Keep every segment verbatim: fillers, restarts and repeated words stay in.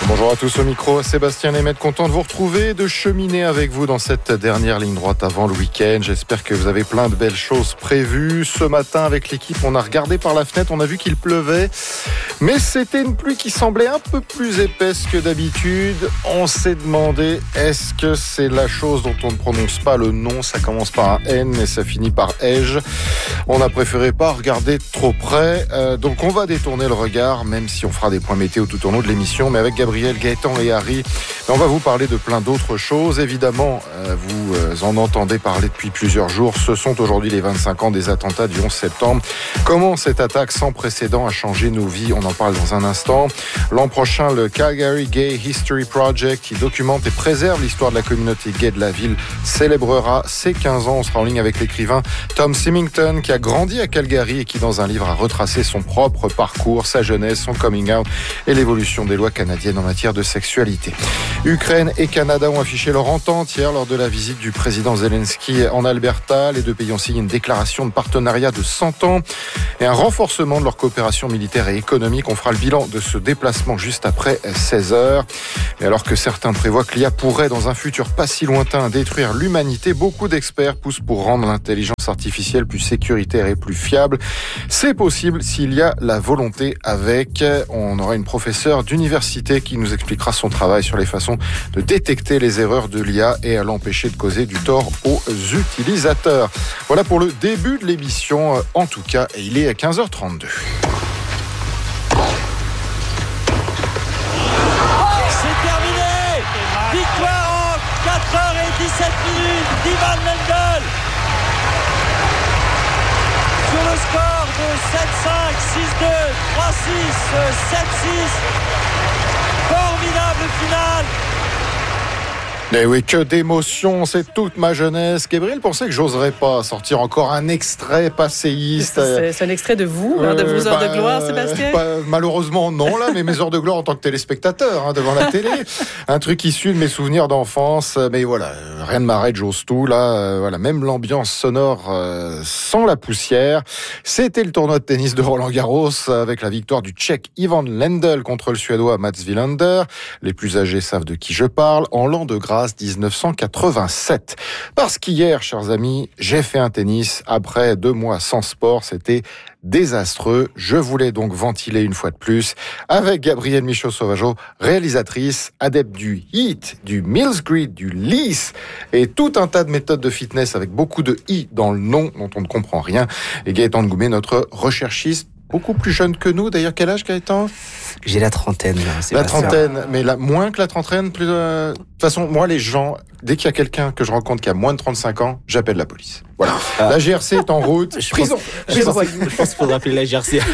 Bonjour à tous au micro, Sébastien Lemaitre, content de vous retrouver, de cheminer avec vous dans cette dernière ligne droite avant le week-end. J'espère que vous avez plein de belles choses prévues. Ce matin, avec l'équipe, on a regardé par la fenêtre, on a vu qu'il pleuvait, mais c'était une pluie qui semblait un peu plus épaisse que d'habitude. On s'est demandé, est-ce que c'est la chose dont on ne prononce pas le nom? Ça commence par un N, mais ça finit par Ege. On a préféré pas regarder trop près, euh, donc on va détourner le regard, même si on fera des points météo tout au long de l'émission, mais avec Gabriel, Gaëtan et Harry, on va vous parler de plein d'autres choses. Évidemment, euh, vous euh, en entendez parler depuis plusieurs jours. Ce sont aujourd'hui les vingt-cinq ans des attentats du onze septembre. Comment cette attaque sans précédent a changé nos vies? On en parle dans un instant. L'an prochain, le Calgary Gay History Project, qui documente et préserve l'histoire de la communauté gay de la ville, célébrera ses quinze ans. On sera en ligne avec l'écrivain Tom Symington, qui a grandi à Calgary et qui, dans un livre, a retracé son propre parcours, sa jeunesse, son coming out et l'évolution des lois canadiennes en matière de sexualité. Ukraine et Canada ont affiché leur entente hier lors de la visite du président Zelensky en Alberta. Les deux pays ont signé une déclaration de partenariat de cent ans et un renforcement de leur coopération militaire et économique. On fera le bilan de ce déplacement juste après seize heures. Et alors que certains prévoient que l'I A pourrait, dans un futur pas si lointain, détruire l'humanité, beaucoup d'experts poussent pour rendre l'intelligence artificielle plus sécuritaire et plus fiable. C'est possible s'il y a la volonté avec. On aura une professeure d'université qui nous expliquera son travail sur les façons de détecter les erreurs de l'I A et à l'empêcher de causer du tort aux utilisateurs. Voilà pour le début de l'émission, en tout cas, et il est à quinze heures trente-deux. C'est terminé! Victoire en quatre heures dix-sept minutes d'Ivan Lendl sur le score de sept cinq, six deux, trois six, sept six. Formidable finale. Eh oui, que d'émotion, c'est toute ma jeunesse. Gabriel pensait que j'oserais pas sortir encore un extrait passéiste. C'est, c'est un extrait de vous, euh, de vos heures bah, de gloire, Sébastien bah, malheureusement, non, là, mais mes heures de gloire en tant que téléspectateur, hein, devant la télé. Un truc issu de mes souvenirs d'enfance. Mais voilà, rien ne m'arrête, j'ose tout. Là, euh, voilà, même l'ambiance sonore euh, sans la poussière. C'était le tournoi de tennis de Roland-Garros avec la victoire du Tchèque Ivan Lendl contre le Suédois Mats Wilander. Les plus âgés savent de qui je parle. En l'an de grâce dix-neuf cent quatre-vingt-sept. Parce qu'hier, chers amis, j'ai fait un tennis après deux mois sans sport. C'était désastreux. Je voulais donc ventiler une fois de plus avec Gabrielle Michaud-Sauvageau, réalisatrice, adepte du HIIT, du Mills Grid, du L I S et tout un tas de méthodes de fitness avec beaucoup de I dans le nom dont on ne comprend rien. Et Gaëtan Ngoumet, notre recherchiste, beaucoup plus jeune que nous. D'ailleurs, quel âge, Gaëtan? J'ai la trentaine. Là, la trentaine, sûr. Mais la, moins que la trentaine. Plus, euh... De toute façon, moi, les gens, dès qu'il y a quelqu'un que je rencontre qui a moins de trente-cinq ans, j'appelle la police. Voilà. Ah. La G R C est en route. Je Prison. Pense, je, pense, je pense qu'il faudra appeler la G R C.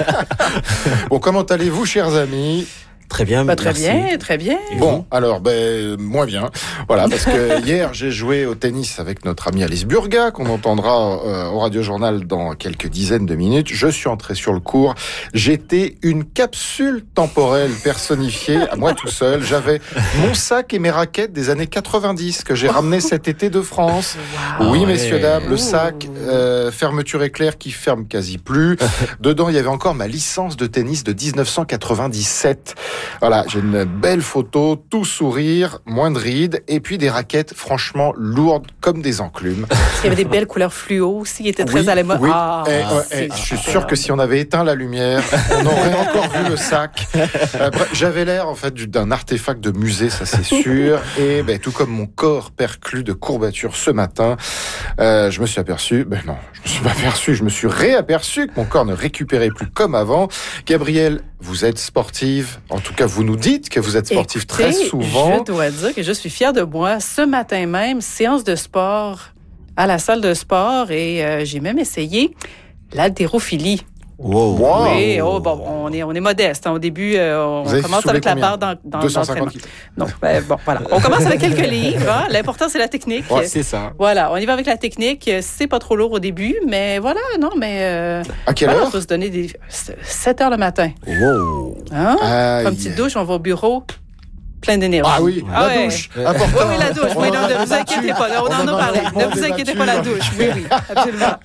Bon, comment allez-vous, chers amis? Très bien, bah, très merci. bien, très bien. Bon, alors, ben, moins bien. Voilà, parce que hier, j'ai joué au tennis avec notre amie Alice Burga, qu'on entendra euh, au Radio Journal dans quelques dizaines de minutes. Je suis entré sur le court. J'étais une capsule temporelle personnifiée, à moi tout seul. J'avais mon sac et mes raquettes des années quatre-vingt-dix que j'ai ramené cet été de France. Wow. Oui, messieurs, dames, le sac, euh, fermeture éclair qui ferme quasi plus. Dedans, il y avait encore ma licence de tennis de dix-neuf cent quatre-vingt-dix-sept. Voilà, j'ai une belle photo, tout sourire, moins de rides, et puis des raquettes franchement lourdes comme des enclumes. Il y avait des belles couleurs fluo aussi, qui étaient très oui, à la mode. Oui, ah, et, et, je suis sûr que si on avait éteint la lumière, on aurait encore vu le sac. Euh, bref, j'avais l'air en fait d'un artefact de musée, ça c'est sûr. Et ben, tout comme mon corps perclus de courbatures ce matin, euh, je me suis aperçu, ben non, je me suis pas aperçu, je me suis réaperçu que mon corps ne récupérait plus comme avant. Gabrielle, vous êtes sportive, en tout cas vous nous dites que vous êtes sportive. Écoutez, très souvent. Je dois dire que je suis fière de moi. Ce matin même, séance de sport à la salle de sport et euh, j'ai même essayé l'haltérophilie. Wow. wow. Oui, oh, bon, on est, on est modeste. Hein. Au début, euh, on commence avec la barre dans, dans deux cent cinquante kilos. Non, ben, bon, voilà. On commence avec quelques livres. Hein. L'important, c'est la technique. Ouais, c'est ça. Voilà, on y va avec la technique. C'est pas trop lourd au début, mais voilà, non, mais... Euh, à quelle voilà, heure? Il faut se donner des... sept heures le matin. Wow. Hein? Comme petite douche, on va au bureau. plein d'énergie. Ah oui, ah la ouais. douche, important. Oui, oui, la douche. Oui, non, ne vous inquiétez pas. On, on en a parlé. Ne vous inquiétez pas, la douche. Oui, oui, absolument.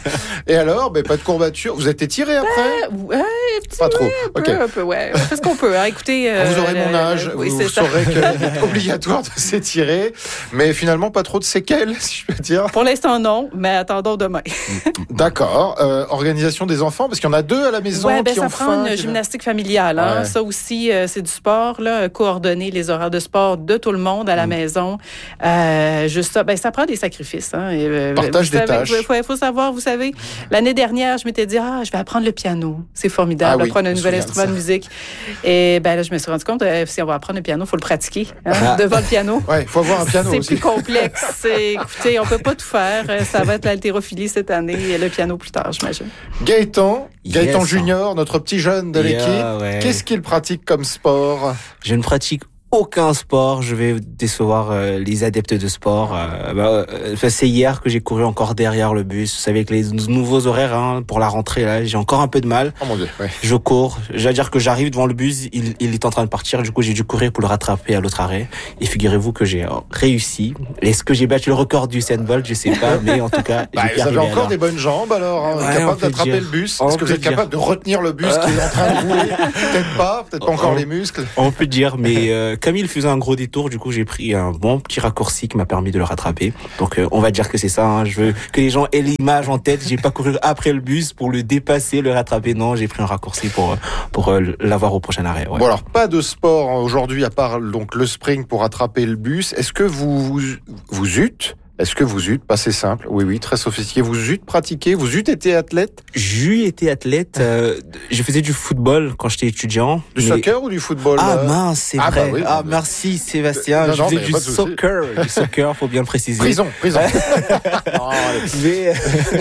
Et alors, ben, pas de courbature. Vous êtes étiré après? Ben, ouais, petit, pas trop. Ouais, un Ok. peu, un peu, ouais. On fait ce qu'on peut. Hein. Écoutez, euh, vous aurez le, mon âge, le, oui, vous c'est saurez qu'il est obligatoire de s'étirer, mais finalement pas trop de séquelles, si je peux dire. Pour l'instant, non, mais attendons demain. D'accord. Euh, organisation des enfants, parce qu'il y en a deux à la maison Ouais, ben, qui ça ont prend faim. une qui- gymnastique familiale. Hein. Ouais. Ça aussi, euh, c'est du sport, là, coordonner les horaires de sport de tout le monde à la Mm. maison. Euh, juste ça, ben, ça prend des sacrifices. Hein. Et, euh, Partage vous des savez, tâches. Il faut, faut savoir, vous savez, l'année dernière, je m'étais dit, ah, je vais apprendre le piano. C'est formidable, Ah oui, apprendre un je me nouvel souviens de instrument ça. de musique. Et ben là, je me suis rendu compte, euh, si on va apprendre le piano, il faut le pratiquer hein, Ah. devant le piano. Ouais, il faut avoir un piano C'est aussi. plus complexe. C'est- Écoutez, on peut pas tout faire. Euh, Ça va être l'haltérophilie cette année et le piano plus tard, j'imagine. Gaëtan, Gaëtan Yes. Junior, notre petit jeune de Yeah, l'équipe. ouais. Qu'est-ce qu'il pratique comme sport? Je ne pratique aucun sport. Je vais décevoir euh, les adeptes de sport. Euh, bah, euh, c'est hier que j'ai couru encore derrière le bus. Vous savez, avec les nouveaux horaires hein, pour la rentrée, là, j'ai encore un peu de mal. Oh mon Dieu, ouais. Je cours. J'allais dire que j'arrive devant le bus, il, il est en train de partir. Du coup, j'ai dû courir pour le rattraper à l'autre arrêt. Et figurez-vous que j'ai euh, réussi. Est-ce que j'ai battu le record du Usain Bolt? Je sais pas, mais en tout cas, Bah, j'ai pu vous avez arriver à encore l'heure. des bonnes jambes alors, hein, Ouais, on capable peut d'attraper dire. le bus. On Est-ce que peut vous êtes dire. capable de retenir le bus qui est en train de rouler? Peut-être pas, peut-être pas encore On- les muscles. On peut dire, mais euh, comme il faisait un gros détour, du coup, j'ai pris un bon petit raccourci qui m'a permis de le rattraper. Donc, euh, on va dire que c'est ça. Hein. Je veux que les gens aient l'image en tête. J'ai pas couru après le bus pour le dépasser, le rattraper. Non, j'ai pris un raccourci pour pour euh, l'avoir au prochain arrêt. Ouais. Bon alors, pas de sport aujourd'hui à part donc le sprint pour attraper le bus. Est-ce que vous vous, vous eûtes Est-ce que vous eûtes, pas c'est simple, oui oui, très sophistiqué, vous eûtes pratiqué, vous eûtes été athlète? J'ai été athlète. Euh, je faisais du football quand j'étais étudiant. Du mais- soccer ou du football? Ah euh mince, c'est Ah, vrai. bah oui, ah bah, merci Sébastien. Non, je non, faisais mais du pas de souci. soccer, du soccer, faut bien le préciser. Prison, prison. Non, allez. Mais,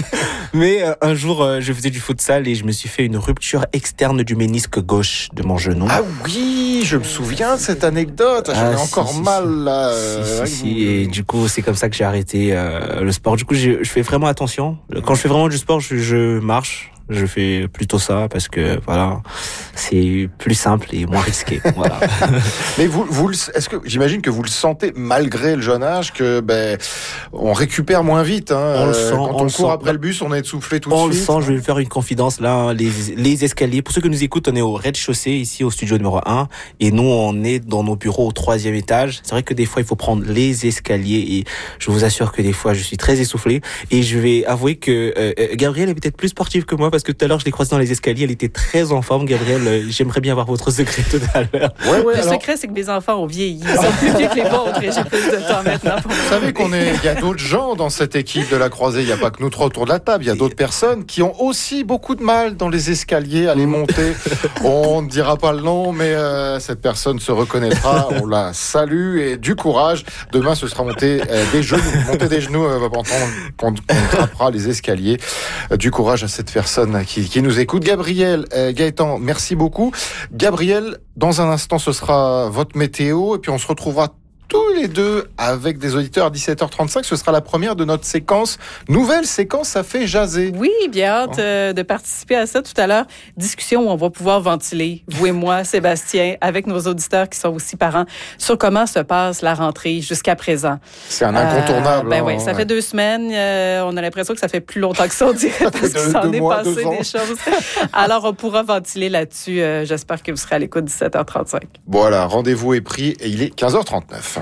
mais euh, un jour, euh, je faisais du futsal et je me suis fait une rupture externe du ménisque gauche de mon genou. Ah oui, je me souviens de cette anecdote. J'en ai Ah, si, encore si, mal si. là. Si, euh, si, avec si. vous. Et du coup, c'est comme ça que j'ai arrêté euh, le sport. Du coup, je, je fais vraiment attention. Quand je fais vraiment du sport, je, je marche. Je fais plutôt ça parce que voilà, c'est plus simple et moins risqué. Voilà. Mais vous, vous, le- est-ce que j'imagine que vous le sentez malgré le jeune âge que ben on récupère moins vite. Hein, On le euh, sent, Quand on on, le court sent. après le bus, on est essoufflé tout On de le suite. sent, je vais lui faire une confidence là, hein, les, les escaliers. Pour ceux qui nous écoutent, on est au rez-de-chaussée ici au studio numéro un et nous on est dans nos bureaux au troisième étage. C'est vrai que des fois il faut prendre les escaliers et je vous assure que des fois je suis très essoufflé et je vais avouer que euh, Gabrielle est peut-être plus sportive que moi parce que tout à l'heure je l'ai croisée dans les escaliers, elle était très en forme. Gabrielle, euh, j'aimerais bien avoir votre secret tout à l'heure. Ouais, ouais, Le alors, secret, c'est que mes enfants ont vieilli. Ils sont plus vieux que les vôtres et j'ai plus de temps maintenant pour vous savez qu'on est, il y a d'autres gens dans cette équipe de la Croisée. Il n'y a pas que nous trois autour de la table. Il y a d'autres personnes qui ont aussi beaucoup de mal dans les escaliers à les monter. On ne dira pas le nom, mais euh, cette personne se reconnaîtra. On la salue et du courage. Demain, ce sera monter euh, des genoux, monter des genoux euh, pendant qu'on qu'on grappera les escaliers. Euh, du courage à cette personne qui, qui nous écoute. Gabriel, euh, Gaëtan, merci beaucoup. Gabriel, dans un instant, ce sera votre météo et puis on se retrouvera tous les deux avec des auditeurs à dix-sept heures trente-cinq. Ce sera la première de notre séquence. Nouvelle séquence, ça fait jaser. Oui, bien hâte euh, de participer à ça tout à l'heure. Discussion où on va pouvoir ventiler, vous et moi, Sébastien, avec nos auditeurs qui sont aussi parents, sur comment se passe la rentrée jusqu'à présent. C'est un incontournable. Euh, ben hein, oui, ça ouais. fait deux semaines. euh, on a l'impression que ça fait plus longtemps que ça, on dirait, parce fait qu'il deux- s'en deux est mois, passé deux ans. des choses. Alors, on pourra ventiler là-dessus. Euh, j'espère que vous serez à l'écoute dix-sept heures trente-cinq. Voilà, rendez-vous est pris et il est quinze heures trente-neuf.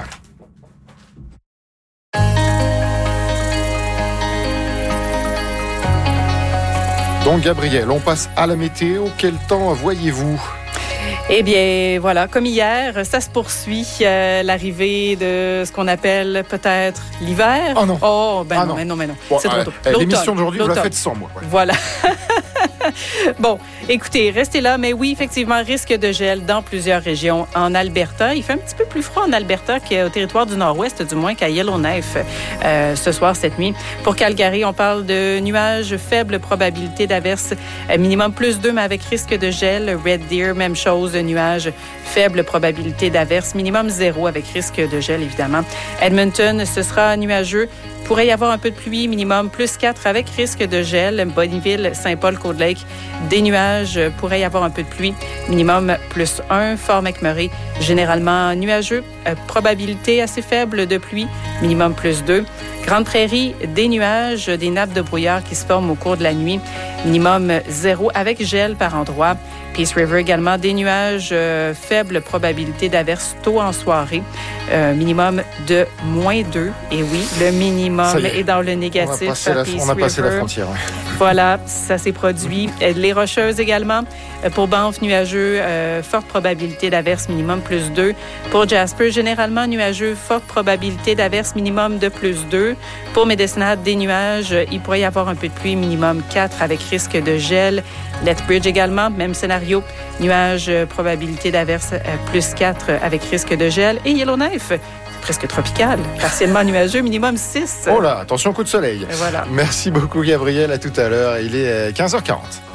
Donc Gabriel, on passe à la météo. Quel temps voyez-vous? Eh bien, voilà, comme hier, ça se poursuit, euh, l'arrivée de ce qu'on appelle peut-être l'hiver. Oh non. Oh, ben Ah non, non. mais non, mais non. Bon, c'est trop euh, tôt. eh, L'automne, l'émission d'aujourd'hui, vous la l'automne. faites sans moi. Ouais. Voilà. Bon, écoutez, restez là, mais oui, effectivement, risque de gel dans plusieurs régions. En Alberta, il fait un petit peu plus froid en Alberta qu'au territoire du Nord-Ouest, du moins qu'à Yellowknife euh, ce soir, cette nuit. Pour Calgary, on parle de nuages, faible probabilité d'averse, euh, minimum plus deux, mais avec risque de gel. Red Deer, même chose, nuages, faible probabilité d'averse, minimum zéro avec risque de gel, évidemment. Edmonton, ce sera nuageux, pourrait y avoir un peu de pluie, minimum plus quatre avec risque de gel. Bonneville, Saint-Paul-Côte-Lake, des nuages, pourrait y avoir un peu de pluie, minimum plus un. Fort McMurray, généralement nuageux, euh, probabilité assez faible de pluie, minimum plus deux. Grande Prairie, des nuages, des nappes de brouillard qui se forment au cours de la nuit, minimum zéro avec gel par endroit. Peace River également, des nuages, euh, faible probabilité d'averse tôt en soirée, euh, minimum de moins deux. Et oui, le minimum est. est dans le négatif. On a passé, la, Peace on a passé River. la frontière. Ouais. Voilà, ça s'est produit. Les Rocheuses également, pour Banff, nuageux, euh, forte probabilité d'averse, minimum plus deux. Pour Jasper, généralement nuageux, forte probabilité d'averse, minimum de plus deux. Pour Medicine Hat, des nuages, il pourrait y avoir un peu de pluie, minimum quatre avec risque de gel. Lethbridge également, même scénario, nuages, probabilité d'averse, euh, plus quatre avec risque de gel. Et Yellowknife, presque tropical, partiellement nuageux, minimum six. Oh là, attention, coup de soleil. Et voilà. Merci beaucoup, Gabriel. À tout à l'heure. Il est quinze heures quarante.